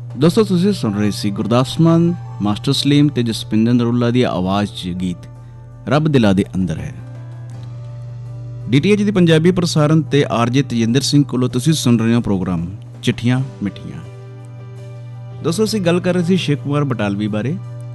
ਦੋਸਤੋ ਤੁਸੀਂ ਸੁਣ ਰਹੇ ਸੀ ਗੁਰਦਾਸ ਮਾਨ, ਮਾਸਟਰ ਸਲੀਮ ਤੇ ਜਸਪਿੰਦਰ ਨਰੂਲਾ ਦੀ ਆਵਾਜ਼ 'ਚ ਗੀਤ ਰੱਬ ਦਿਲਾਂ ਦੇ ਅੰਦਰ ਹੈ। DTH ਦੀ ਪੰਜਾਬੀ ਪ੍ਰਸਾਰਣ ਤੇ RJ ਤੇਜਿੰਦਰ ਸਿੰਘ ਕੋਲੋਂ ਤੁਸੀਂ ਸੁਣ ਰਹੇ ਹੋ ਪ੍ਰੋਗਰਾਮ ਚਿੱਠੀਆਂ ਮਿੱਠੀਆਂ। ਦੋਸਤੋ ਅਸੀਂ ਗੱਲ ਕਰ ਰਹੇ ਸੀ ਸ਼ਿਵ ਕੁਮਾਰ ਬਟਾਲਵੀ ਬਾਰੇ।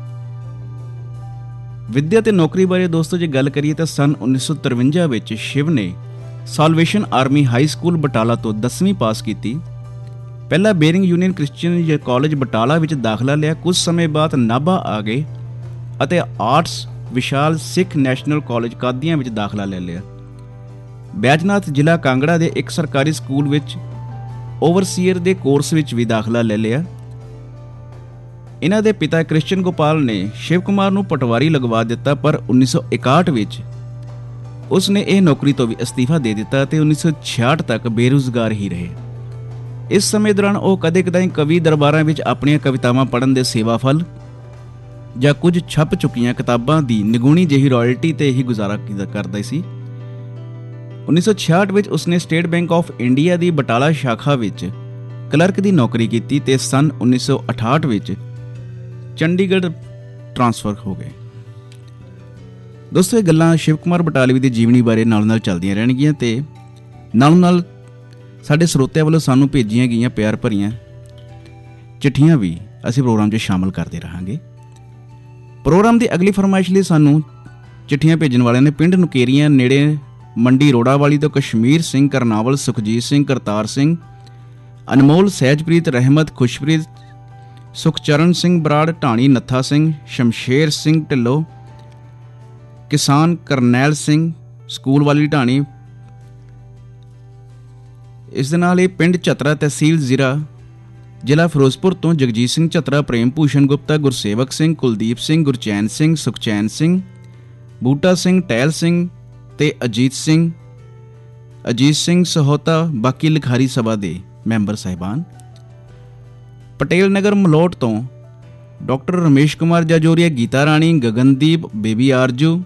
ਵਿੱਦਿਆ ਤੇ ਨੌਕਰੀ ਬਾਰੇ ਦੋਸਤੋ ਜੇ ਗੱਲ ਕਰੀਏ ਤਾਂ ਸੰਨ 1953 ਵਿੱਚ ਸ਼ਿਵ ਨੇ salvation army high school Batala ਤੋਂ 10ਵੀਂ ਪਾਸ ਕੀਤੀ। ਪਹਿਲਾਂ Baring union Christian college Batala ਵਿੱਚ ਦਾਖਲਾ ਲਿਆ। ਕੁਝ ਸਮੇਂ ਬਾਅਦ ਨਾਭਾ ਆ ਗਏ ਅਤੇ ਆਰਟਸ ਵਿਸ਼ਾਲ ਸਿੱਖ ਨੈਸ਼ਨਲ ਕਾਲਜ ਕਾਦੀਆਂ ਵਿੱਚ ਦਾਖਲਾ ਲੈ ਲਿਆ। ਬੈਜਨਾਥ ਜ਼ਿਲ੍ਹਾ ਕਾਂਗੜਾ ਦੇ ਇੱਕ ਸਰਕਾਰੀ ਸਕੂਲ ਵਿੱਚ ਓਵਰਸੀਅਰ ਦੇ ਕੋਰਸ ਵਿੱਚ ਵੀ ਦਾਖਲਾ ਲੈ ਲਿਆ। ਇਹਨਾਂ ਦੇ ਪਿਤਾ ਕ੍ਰਿਸਚਨ ਗੋਪਾਲ ਨੇ ਸ਼ਿਵ ਕੁਮਾਰ ਨੂੰ ਪਟਵਾਰੀ ਲਗਵਾ ਦਿੱਤਾ, ਪਰ 1961 ਵਿੱਚ ਉਸ ਨੇ ਇਹ ਨੌਕਰੀ ਤੋਂ ਵੀ ਅਸਤੀਫਾ ਦੇ ਦਿੱਤਾ ਅਤੇ 1966 ਤੱਕ ਬੇਰੁਜ਼ਗਾਰ ਹੀ ਰਹੇ। ਇਸ ਸਮੇਂ ਦੌਰਾਨ ਉਹ ਕਦੇ-ਕਦਾਈ ਕਵੀ ਦਰਬਾਰਾਂ ਵਿੱਚ ਆਪਣੀਆਂ ਕਵਿਤਾਵਾਂ ਪੜ੍ਹਨ ਦੇ ਸੇਵਾ ਫਲ ਜਾਂ ਕੁਝ ਛਪ ਚੁੱਕੀਆਂ ਕਿਤਾਬਾਂ ਦੀ ਨਿਗੂਣੀ ਜਿਹੀ ਰਾਇਲਟੀ ਤੇ ਹੀ ਗੁਜ਼ਾਰਾ ਕਰਦਾ ਸੀ। 1966 ਵਿੱਚ ਉਸਨੇ ਸਟੇਟ ਬੈਂਕ ਆਫ ਇੰਡੀਆ ਦੀ ਬਟਾਲਾ ਸ਼ਾਖਾ ਵਿੱਚ ਕਲਰਕ ਦੀ ਨੌਕਰੀ ਕੀਤੀ ਤੇ ਸੰਨ 1968 ਵਿੱਚ ਚੰਡੀਗੜ੍ਹ ਟ੍ਰਾਂਸਫਰ ਹੋ ਗਏ। ਦੋਸਤੋ ਇਹ ਗੱਲਾਂ ਸ਼ਿਵ ਕੁਮਾਰ ਬਟਾਲਵੀ ਦੀ ਜੀਵਨੀ ਬਾਰੇ ਨਾਲ ਚੱਲਦੀਆਂ ਰਹਿਣਗੀਆਂ ਤੇ ਨਾਲ ਸਾਡੇ ਸਰੋਤਿਆਂ ਵੱਲੋਂ ਸਾਨੂੰ ਭੇਜੀਆਂ ਗਈਆਂ ਪਿਆਰ ਭਰੀਆਂ ਚਿੱਠੀਆਂ ਵੀ ਅਸੀਂ ਪ੍ਰੋਗਰਾਮ 'ਚ ਸ਼ਾਮਲ ਕਰਦੇ ਰਹਾਂਗੇ। ਪ੍ਰੋਗਰਾਮ ਦੀ ਅਗਲੀ ਫਰਮਾਇਸ਼ ਲਈ ਸਾਨੂੰ ਚਿੱਠੀਆਂ ਭੇਜਣ ਵਾਲਿਆਂ ਨੇ ਪਿੰਡ ਨੁਕੇਰੀਆਂ ਨੇੜੇ ਮੰਡੀ ਰੋੜਾਵਾਲੀ ਤੋਂ ਕਸ਼ਮੀਰ ਸਿੰਘ ਕਰਨਾਵਲ, ਸੁਖਜੀਤ ਸਿੰਘ, ਕਰਤਾਰ ਸਿੰਘ, ਅਨਮੋਲ, ਸਹਿਜਪ੍ਰੀਤ, ਰਹਿਮਤ, ਖੁਸ਼ਪ੍ਰੀਤ, ਸੁਖਚਰਨ ਸਿੰਘ ਬਰਾੜ, ਢਾਣੀ ਨੱਥਾ ਸਿੰਘ, ਸ਼ਮਸ਼ੇਰ ਸਿੰਘ ਢਿੱਲੋਂ, ਕਿਸਾਨ ਕਰਨੈਲ ਸਿੰਘ, ਸਕੂਲ ਵਾਲੀ ਢਾਣੀ। ਇਸ ਦੇ ਨਾਲ ਇਹ ਪਿੰਡ ਝਤਰਾ, ਤਹਿਸੀਲ ਜ਼ੀਰਾ, ਜ਼ਿਲ੍ਹਾ ਫਿਰੋਜ਼ਪੁਰ ਤੋਂ ਜਗਜੀਤ ਸਿੰਘ ਝਤਰਾ, ਪ੍ਰੇਮ ਭੂਸ਼ਣ ਗੁਪਤਾ, ਗੁਰਸੇਵਕ ਸਿੰਘ, ਕੁਲਦੀਪ ਸਿੰਘ, ਗੁਰਚੈਨ ਸਿੰਘ, ਸੁਖਚੈਨ ਸਿੰਘ, ਬੂਟਾ ਸਿੰਘ, ਟਹਿਲ ਸਿੰਘ ਤੇ ਅਜੀਤ ਸਿੰਘ ਸਹੋਤਾ, ਬਾਕੀ ਲਿਖਾਰੀ ਸਭਾ ਦੇ ਮੈਂਬਰ ਸਾਹਿਬਾਨ। ਪਟੇਲ ਨਗਰ ਮਲੋਟ ਤੋਂ ਡਾਕਟਰ ਰਮੇਸ਼ ਕੁਮਾਰ ਜਾਜੋਰੀਆ, ਗੀਤਾ ਰਾਣੀ, ਗਗਨਦੀਪ, ਬੇਬੀ ਆਰਜੂ।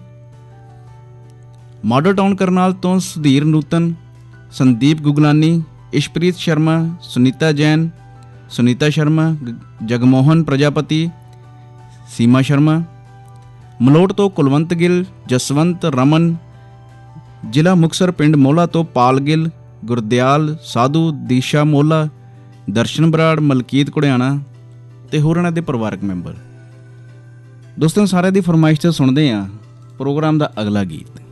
ਮਾਡਲ ਟਾਊਨ ਕਰਨਾਲ ਤੋਂ ਸੁਧੀਰ ਨੂਤਨ, ਸੰਦੀਪ ਗੁਗਲਾਨੀ, ਇਸ਼ਪ੍ਰੀਤ ਸ਼ਰਮਾ, ਸੁਨੀਤਾ ਜੈਨ, ਸੁਨੀਤਾ ਸ਼ਰਮਾ, ਜਗਮੋਹਨ ਪ੍ਰਜਾਪਤੀ, ਸੀਮਾ ਸ਼ਰਮਾ। ਮਲੋਟ ਤੋਂ ਕੁਲਵੰਤ ਗਿੱਲ, ਜਸਵੰਤ, ਰਮਨ। ਜ਼ਿਲ੍ਹਾ ਮੁਕਤਸਰ ਪਿੰਡ ਮੋਲਾ ਤੋਂ ਪਾਲ ਗਿੱਲ, ਗੁਰਦਿਆਲ ਸਾਧੂ, ਦੀਸ਼ਾ ਮੋਲਾ, ਦਰਸ਼ਨ ਬਰਾੜ, ਮਲਕੀਤ ਘੁੜਿਆਣਾ ਤੇ ਹੋਰ ਇਹਨਾਂ ਦੇ ਪਰਿਵਾਰਕ ਮੈਂਬਰ। ਦੋਸਤੋ ਸਾਰਿਆਂ ਦੀ ਫਰਮਾਇਸ਼ ਤੇ ਸੁਣਦੇ ਹਾਂ ਪ੍ਰੋਗਰਾਮ ਦਾ ਅਗਲਾ ਗੀਤ।